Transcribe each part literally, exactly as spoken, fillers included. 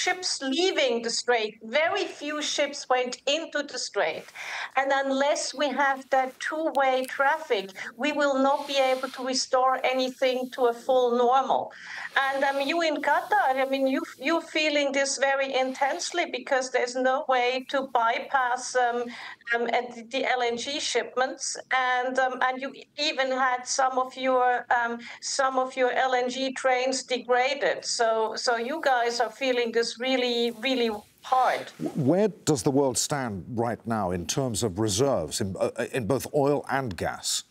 ships leaving the strait. Very few ships went into the strait. And unless we have that two-way traffic, we will not be able to restore anything to a full normal. And um, you in Qatar, I mean, you, you're feeling this very intensely because there's no way to bypass um, um, the L N G shipments. And, um, and you even had some of your um, some of your L N G trains degraded. So, so you guys are feeling this really, really hard. Where does the world stand right now in terms of reserves in, uh, in both oil and gas?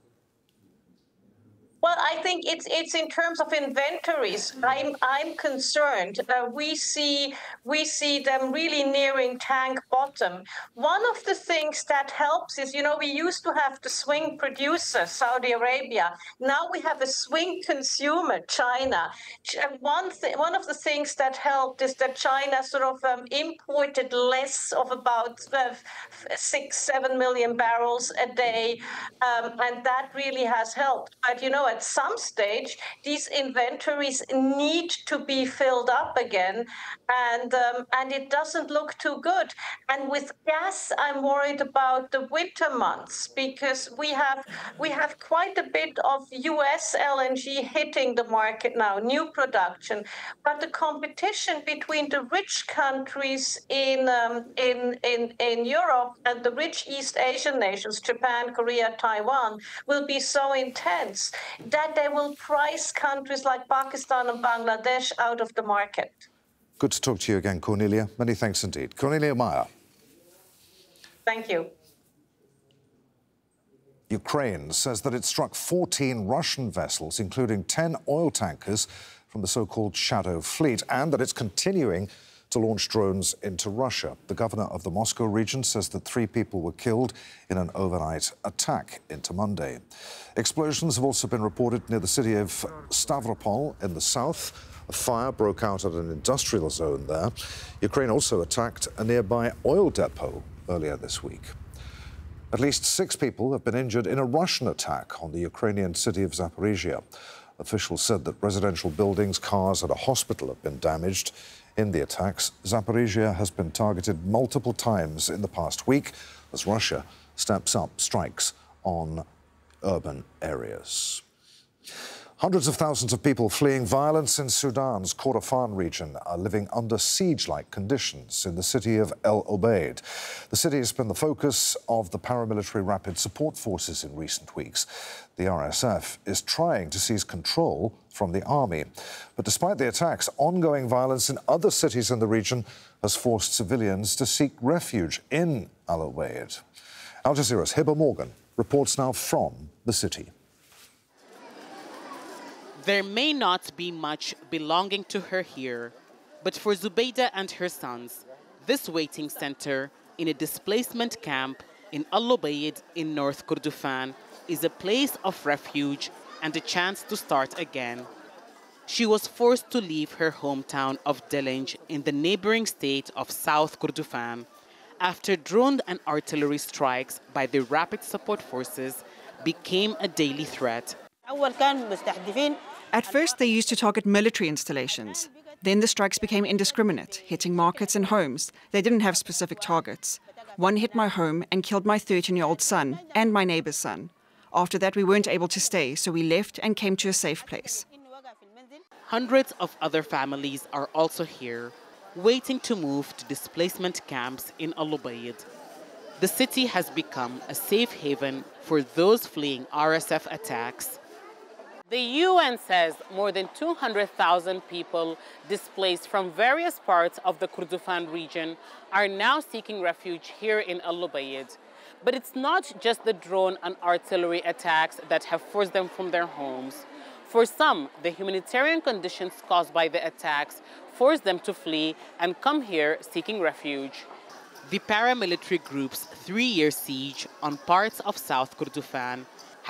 Well, I think it's it's in terms of inventories. I'm I'm concerned. Uh, we see we see them really nearing tank bottom. One of the things that helps is, you know, we used to have the swing producer, Saudi Arabia. Now we have a swing consumer, China. One th- one of the things that helped is that China sort of um, imported less of about uh, six seven million barrels a day, um, and that really has helped. But you know, at some stage, these inventories need to be filled up again, and um, and it doesn't look too good. And with gas, I'm worried about the winter months because we have we have quite a bit of U S L N G hitting the market now, new production. But the competition between the rich countries in um, in in in Europe and the rich East Asian nations, Japan, Korea, Taiwan, will be so intense that they will price countries like Pakistan and Bangladesh out of the market. Good to talk to you again, Cornelia. Many thanks indeed. Cornelia Meyer. Thank you. Ukraine says that it struck fourteen Russian vessels, including ten oil tankers from the so-called Shadow Fleet, and that it's continuing to launch drones into Russia. The governor of the Moscow region says that three people were killed in an overnight attack into Monday. Explosions have also been reported near the city of Stavropol in the south. A fire broke out at an industrial zone there. Ukraine also attacked a nearby oil depot earlier this week. At least six people have been injured in a Russian attack on the Ukrainian city of Zaporizhia. Officials said that residential buildings, cars and a hospital have been damaged. In the attacks, Zaporizhia has been targeted multiple times in the past week as Russia steps up strikes on urban areas. Hundreds of thousands of people fleeing violence in Sudan's Kordofan region are living under siege-like conditions in the city of El Obeid. The city has been the focus of the paramilitary rapid support forces in recent weeks. The R S F is trying to seize control from the army. But despite the attacks, ongoing violence in other cities in the region has forced civilians to seek refuge in El Obeid. Al Jazeera's Hiba Morgan reports now from the city. There may not be much belonging to her here, but for Zubaydah and her sons, this waiting center in a displacement camp in Al Obeid in North Kordofan is a place of refuge and a chance to start again. She was forced to leave her hometown of Delenj in the neighboring state of South Kordofan after drone and artillery strikes by the rapid support forces became a daily threat. At first, they used to target military installations. Then the strikes became indiscriminate, hitting markets and homes. They didn't have specific targets. One hit my home and killed my thirteen-year-old son and my neighbor's son. After that, we weren't able to stay, so we left and came to a safe place. Hundreds of other families are also here, waiting to move to displacement camps in Al Obeid. The city has become a safe haven for those fleeing R S F attacks. The U N says more than two hundred thousand people displaced from various parts of the Kordofan region are now seeking refuge here in Al Obeid. But it's not just the drone and artillery attacks that have forced them from their homes. For some, the humanitarian conditions caused by the attacks forced them to flee and come here seeking refuge. The paramilitary group's three-year siege on parts of South Kordofan